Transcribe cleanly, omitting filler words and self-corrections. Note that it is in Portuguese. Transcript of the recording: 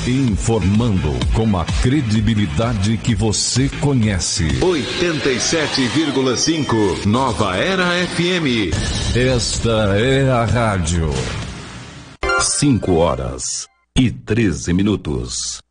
Informando com a credibilidade que você conhece. 87,5 Nova Era FM. Esta é a rádio. 5 horas e 13 minutos.